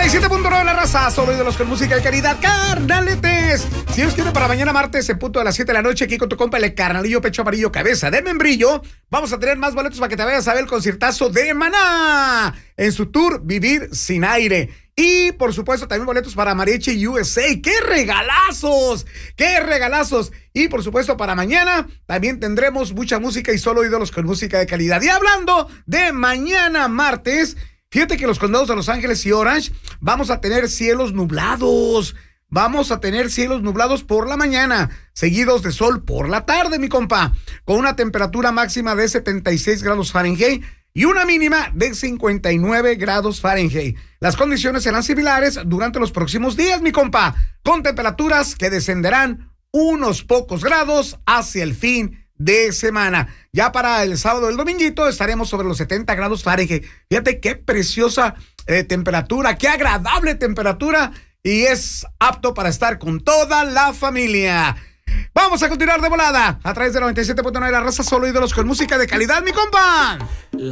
97.9 la raza, solo ídolos con música de calidad, carnaletes. Si Dios quiere, para mañana martes, en punto de las 7 de la noche, aquí con tu compa el carnalillo, pecho amarillo, cabeza de membrillo, vamos a tener más boletos para que te vayas a ver el conciertazo de Maná en su tour Vivir Sin Aire. Y, por supuesto, también boletos para Mariachi USA. ¡Qué regalazos! ¡Qué regalazos! Y, por supuesto, para mañana también tendremos mucha música y solo ídolos con música de calidad. Y hablando de mañana martes, fíjate que los condados de Los Ángeles y Orange vamos a tener cielos nublados. Vamos a tener cielos nublados por la mañana, seguidos de sol por la tarde, mi compa, con una temperatura máxima de 76 grados Fahrenheit y una mínima de 59 grados Fahrenheit. Las condiciones serán similares durante los próximos días, mi compa, con temperaturas que descenderán unos pocos grados hacia el fin de semana. Ya para el sábado y el dominguito estaremos sobre los 70 grados Fahrenheit. Fíjate qué preciosa temperatura, qué agradable temperatura, y es apto para estar con toda la familia. Vamos a continuar de volada a través de 97.9 la raza, solo ídolos con música de calidad, mi compa.